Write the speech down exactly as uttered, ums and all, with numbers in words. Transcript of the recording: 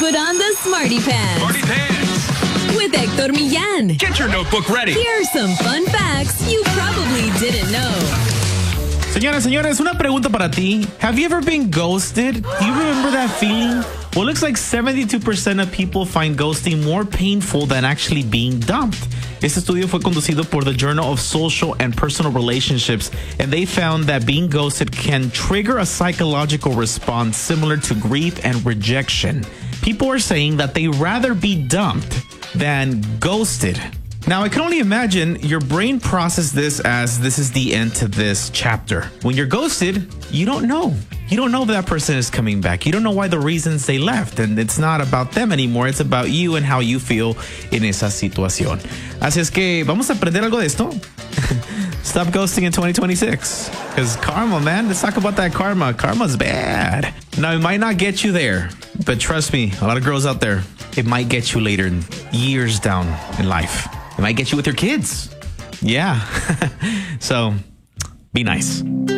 put on the Smarty Pants. Smarty Pants. With Hector Millán. Get your notebook ready. Here are some fun facts you probably didn't know. Señoras, señores, una pregunta para ti. Have you ever been ghosted? Do you remember that feeling? Well, it looks like seventy-two percent of people find ghosting more painful than actually being dumped. Este estudio fue conducido por the Journal of Social and Personal Relationships, and they found that being ghosted can trigger a psychological response similar to grief and rejection. People are saying that they rather be dumped than ghosted. Now, I can only imagine your brain processes this as this is the end to this chapter. When you're ghosted, you don't know. You don't know if that person is coming back. You don't know why the reasons they left. And it's not about them anymore. It's about you and how you feel in esa situación. Así es que vamos a aprender algo de esto. Stop ghosting in twenty twenty-six. Because karma, man. Let's talk about that karma. Karma's bad. Now, it might not get you there. But trust me, a lot of girls out there, it might get you later, years down in life. It might get you with your kids. Yeah. So, be nice.